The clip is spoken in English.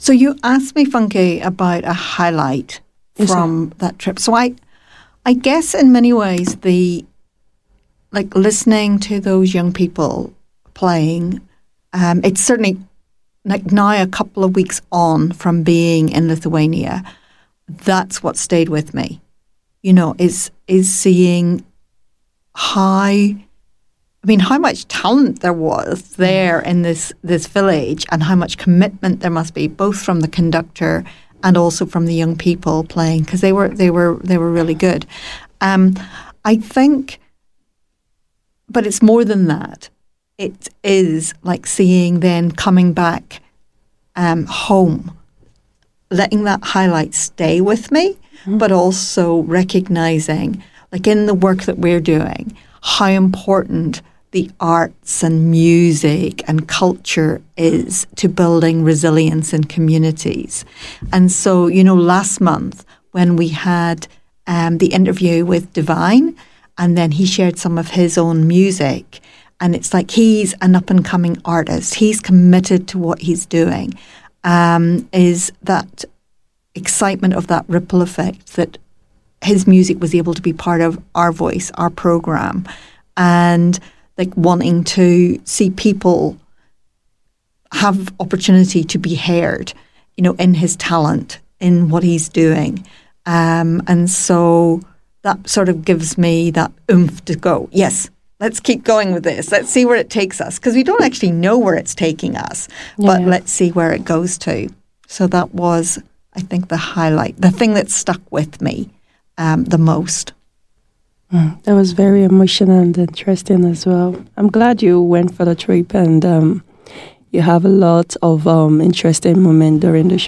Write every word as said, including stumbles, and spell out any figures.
So you asked me, Funke, about a highlight Yes, from that trip. So I, I guess in many ways, the like listening to those young people playing, um, it's certainly like now a couple of weeks on from being in Lithuania, that's what stayed with me. You know, is is seeing how, I mean, how much talent there was there in this this village, and how much commitment there must be, both from the conductor and also from the young people playing, because they were they were they were really good. Um, I think, but it's more than that. It is like seeing then coming back um, home, letting that highlight stay with me, mm-hmm. but also recognizing, like in the work that we're doing, how important the arts and music and culture is to building resilience in communities. And so, you know, last month when we had um, the interview with Divine, and then he shared some of his own music, and it's like he's an up-and-coming artist. He's committed to what he's doing. Um, is that excitement of that ripple effect that his music was able to be part of our voice, our program, and like wanting to see people have opportunity to be heard, you know, in his talent, in what he's doing. Um, and so that sort of gives me that oomph to go, yes, let's keep going with this. Let's see where it takes us, because we don't actually know where it's taking us, yeah. but let's see where it goes to. So that was, I think, the highlight, the thing that stuck with me um, the most. Mm, that was very emotional and interesting as well. I'm glad you went for the trip, and um, you have a lot of um, interesting moments during the show.